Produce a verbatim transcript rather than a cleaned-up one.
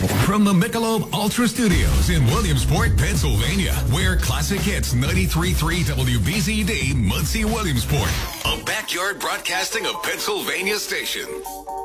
From the Michelob Ultra Studios in Williamsport, Pennsylvania, where classic hits ninety-three point three W B Z D, Muncie, Williamsport. A backyard broadcasting of Pennsylvania station.